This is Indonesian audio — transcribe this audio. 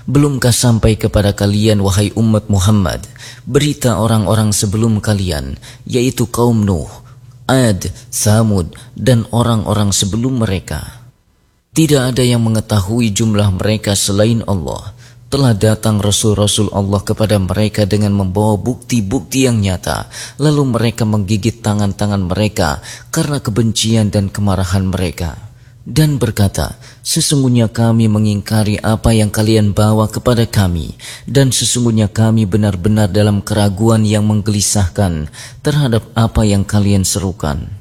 Belumkah sampai kepada kalian wahai umat Muhammad berita orang-orang sebelum kalian, yaitu kaum Nuh, Ad, Tsamud, dan orang-orang sebelum mereka. Tidak ada yang mengetahui jumlah mereka selain Allah. Telah datang Rasul-Rasul Allah kepada mereka dengan membawa bukti-bukti yang nyata. Lalu mereka menggigit tangan-tangan mereka karena kebencian dan kemarahan mereka. Dan berkata, sesungguhnya kami mengingkari apa yang kalian bawa kepada kami. Dan sesungguhnya kami benar-benar dalam keraguan yang menggelisahkan terhadap apa yang kalian serukan.